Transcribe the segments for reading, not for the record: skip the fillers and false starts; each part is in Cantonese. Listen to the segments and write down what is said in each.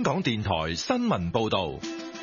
港電台新聞報道。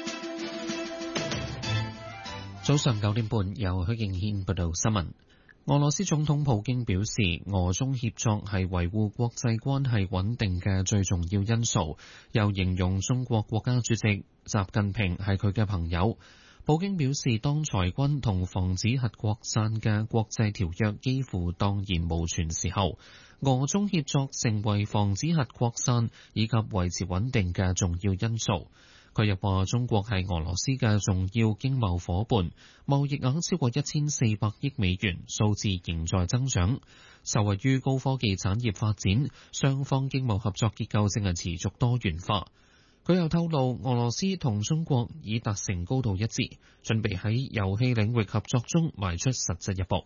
早上9點半，由許敬軒報道新聞。俄羅斯總統普京表示，俄中協作係維護國際關係穩定嘅最重要因素，又形容中國國家主席習近平係佢嘅朋友。普京表示，當裁軍同防止核擴散嘅國際條約幾乎蕩然無存時候，俄中協作成為防止核擴散以及維持穩定嘅重要因素。佢又話，中國係俄羅斯嘅重要經貿夥伴，貿易額超過1400億美元，數字仍在增長。受惠於高科技產業發展，雙方經貿合作結構正係持續多元化。佢又透露，俄羅斯同中國已達成高度一致，準備喺遊戲領域合作中邁出實質一步。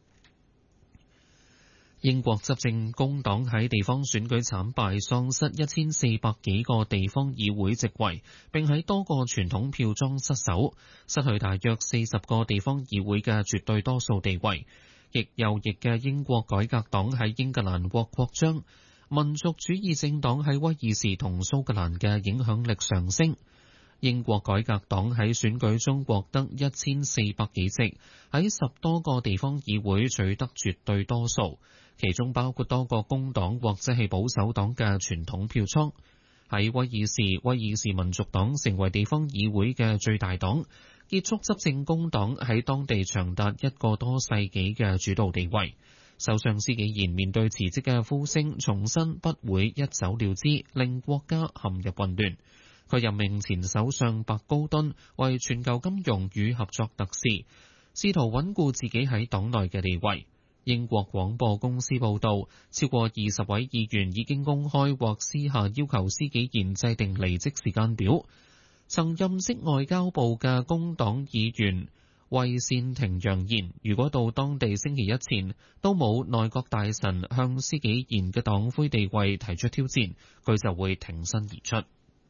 英國執政工黨喺地方選舉慘敗，喪失1400幾個地方議會席位，並喺多個傳統票莊失守，失去大約40個地方議會嘅絕對多數地位。極右翼嘅英國改革黨喺英格蘭獲擴張，民族主義政黨喺威爾士同蘇格蘭嘅影響力上升。英國改革黨喺選舉中獲得1400幾席，喺10多個地方議會取得絕對多數，其中包括多個工黨或者係保守黨嘅傳統票倉。喺威爾士民族黨成為地方議會嘅最大黨，結束執政工黨喺當地長達1個多世紀嘅主導地位。首相施紀賢面對辭職嘅呼聲，重申不會一走了之，令國家陷入混亂。佢任命前首相白高敦為全球金融與合作特使，試圖穩固自己喺黨內嘅地位。英國廣播公司報道，超過20位議員已經公開或私下要求施紀賢制定離職時間表。曾任職外交部嘅工黨議員衛善庭揚言，如果到當地星期一前都冇內閣大臣向施紀賢嘅黨魁地位提出挑戰，佢就會挺身而出。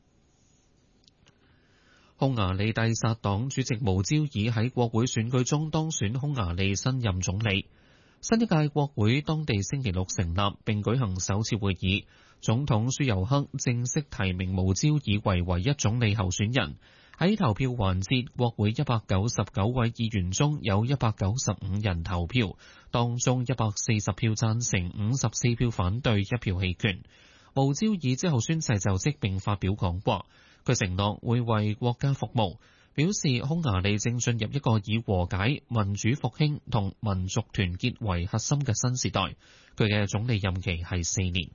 匈牙利蒂薩黨主席無焦爾喺國會選舉中當選匈牙利新任總理。新一屆國會當地星期六成立並舉行首次會議，總統舒尤克正式提名無焦爾為唯一總理候選人。喺投票環節，國會199位議員中有195人投票，當中140票贊成，54票反對，1票棄權。無焦爾之後宣誓就職並發表講話，佢承諾會為國家服務，表示匈牙利正進入一個以和解、民主復興同民族團結為核心嘅新時代。佢嘅總理任期係4年。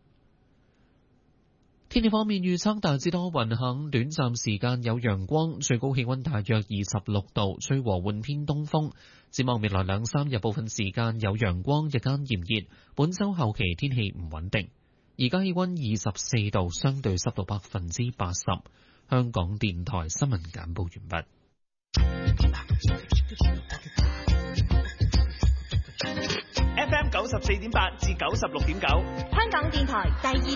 天氣方面預測大致多雲，肯短暫時間有陽光，最高氣溫大約26度，吹和緩偏東風。展望未來2-3日部分時間有陽光，日間炎熱。本週後期天氣唔穩定。而家氣溫24度，相對濕度80%。香港電台新聞簡報完畢。 FM 94.8至96.9，香港電台第二